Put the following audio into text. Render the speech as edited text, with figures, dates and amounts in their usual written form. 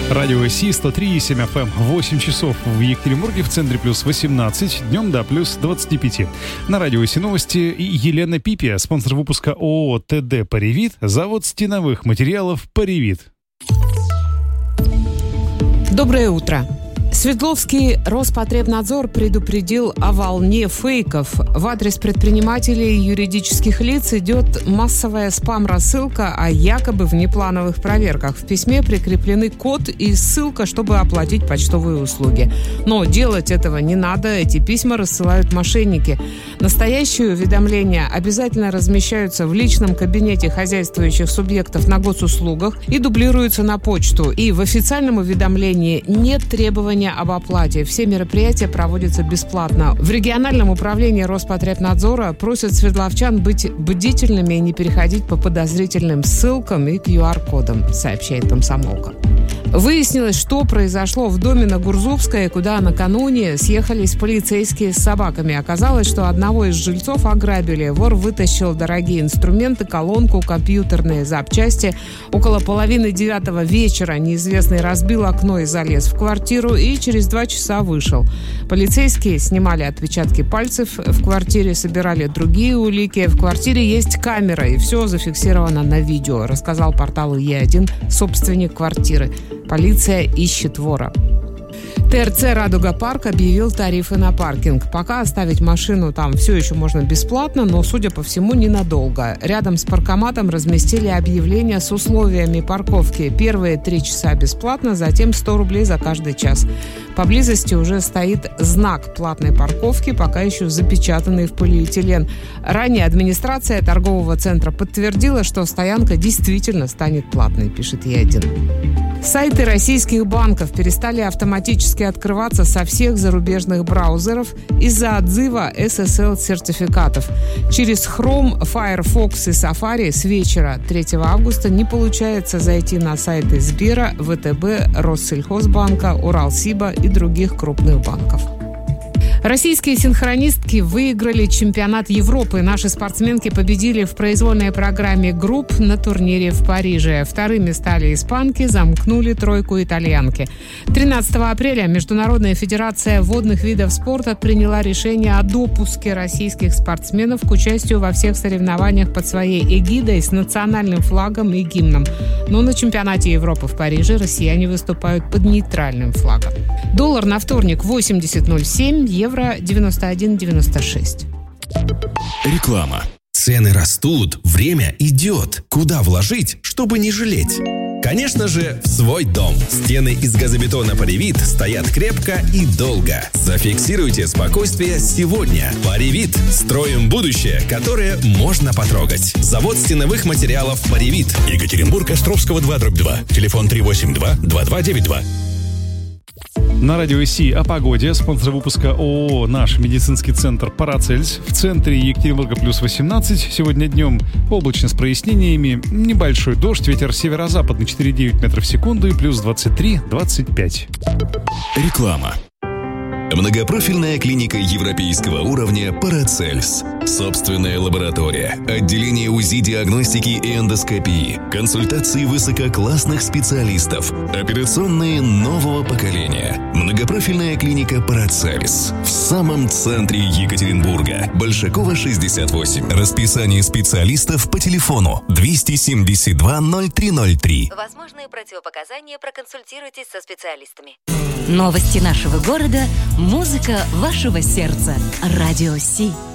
Радио Си 103,7 FM. 8 часов в Екатеринбурге, в центре плюс 18, днем до плюс 25. На Радио Си новости и Елена Пипия, спонсор выпуска ООО ТД «Паривит», завод стеновых материалов «Паривит». Доброе утро. Свердловский Роспотребнадзор предупредил о волне фейков. В адрес предпринимателей и юридических лиц идет массовая спам-рассылка о якобы внеплановых проверках. В письме прикреплены код и ссылка, чтобы оплатить почтовые услуги. Но делать этого не надо, эти письма рассылают мошенники. Настоящие уведомления обязательно размещаются в личном кабинете хозяйствующих субъектов на госуслугах и дублируются на почту. И в официальном уведомлении нет требования об оплате. Все мероприятия проводятся бесплатно. В региональном управлении Роспотребнадзора просят свердловчан быть бдительными и не переходить по подозрительным ссылкам и QR-кодам, сообщает «Комсомолка». Выяснилось, что произошло в доме на Гурзувской, куда накануне съехались полицейские с собаками. Оказалось, что одного из жильцов ограбили. Вор вытащил дорогие инструменты, колонку, компьютерные запчасти. Около 8:30 вечера неизвестный разбил окно и залез в квартиру и через 2 часа вышел. Полицейские снимали отпечатки пальцев в квартире, собирали другие улики. В квартире есть камера, и все зафиксировано на видео, рассказал порталу Е1 собственник квартиры. Полиция ищет вора. ТРЦ «Радуга Парк» объявил тарифы на паркинг. Пока оставить машину там все еще можно бесплатно, но, судя по всему, ненадолго. Рядом с паркоматом разместили объявление с условиями парковки. Первые 3 часа бесплатно, затем 100 рублей за каждый час. Поблизости уже стоит знак платной парковки, пока еще запечатанный в полиэтилен. Ранее администрация торгового центра подтвердила, что стоянка действительно станет платной, пишет Е1. Сайты российских банков перестали автоматически открываться со всех зарубежных браузеров из-за отзыва SSL-сертификатов. Через Chrome, Firefox и Safari с вечера 3 августа не получается зайти на сайты Сбера, ВТБ, Россельхозбанка, Уралсиба и других крупных банков. Российские синхронистки выиграли чемпионат Европы. Наши спортсменки победили в произвольной программе групп на турнире в Париже. Вторыми стали испанки, замкнули тройку итальянки. 13 апреля Международная федерация водных видов спорта приняла решение о допуске российских спортсменов к участию во всех соревнованиях под своей эгидой с национальным флагом и гимном. Но на чемпионате Европы в Париже россияне выступают под нейтральным флагом. Доллар на вторник 80.07, евро 91.96. Реклама. Цены растут, время идет. Куда вложить, чтобы не жалеть? Конечно же, в свой дом. Стены из газобетона «Паривит» стоят крепко и долго. Зафиксируйте спокойствие сегодня. «Паривит» – строим будущее, которое можно потрогать. Завод стеновых материалов «Паривит». Екатеринбург, Островского 2/2. Телефон 382-2292. На Радио Си о погоде. Спонсор выпуска ООО «Наш медицинский центр Парацельс». В центре Екатеринбурга плюс 18. Сегодня днем облачно с прояснениями. Небольшой дождь, ветер северо-западный 4,9 метров в секунду и плюс 23-25. Реклама. Многопрофильная клиника европейского уровня «Парацельс». Собственная лаборатория, отделение УЗИ, диагностики и эндоскопии, консультации высококлассных специалистов, операционные нового поколения. Многопрофильная клиника «Парацельс» в самом центре Екатеринбурга. Большакова, 68. Расписание специалистов по телефону 272 0303. Возможные противопоказания, проконсультируйтесь со специалистами. Новости нашего города, музыка вашего сердца. Радио Си.